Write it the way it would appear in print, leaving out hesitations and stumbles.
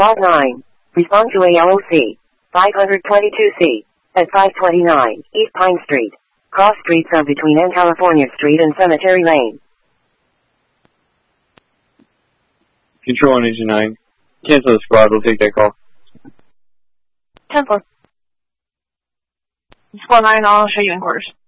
Squad 9. Respond to ALOC. 522C. At 529 East Pine Street. Cross streets are between N California Street and Cemetery Lane. Control on Engine 9. Cancel the squad, we'll take that call. 10-4. Squad 9 on Shady Quarters.